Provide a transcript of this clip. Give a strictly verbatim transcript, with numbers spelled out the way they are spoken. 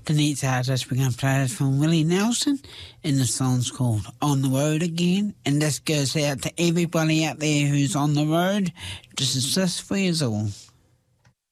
The next artist we're going to play is from Willie Nelson, and the song's called On the Road Again, and this goes out to everybody out there who's on the road. This is just for you all.